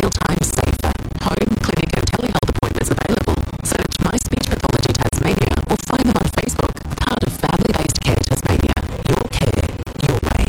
real-time, safer home, clinic and telehealth appointments available. Search My Speech Pathology Tasmania or find them on Facebook. Part of Family-Based Care Tasmania. Your care, your way.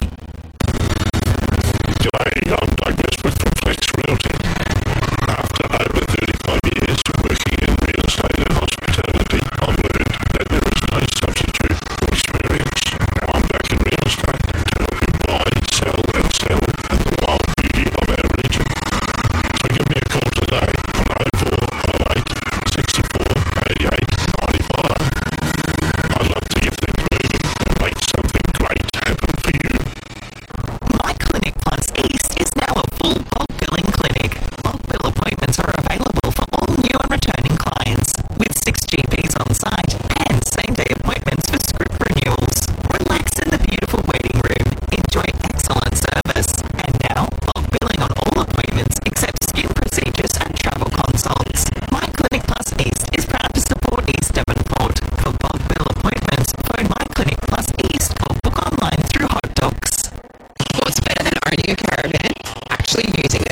G'day, I'm Doug Westwood from Flex Realty. After over 35 years of working in real estate and hospitality, I learned that there is no substitute for experience. Now I'm back in real estate to help you buy, sell and the wild beauty of our region. So give me a call today on 0408 64 88 95. I'd love to get things moving and make something great happen for you. My Clinic Plus East is now a full bulk billing clinic. Bulk bill appointments are available for all new and returning clients, with 6 GPs on site and same-day appointments for script renewals. Relax in the beautiful waiting room. Enjoy excellent service. And now, bulk billing on all appointments except skin procedures and travel consults. My Clinic Plus East is proud to support East Devonport. For bulk bill appointments, phone My Clinic Plus East or book online through Hot Docs. What's better than owning a caravan? Actually using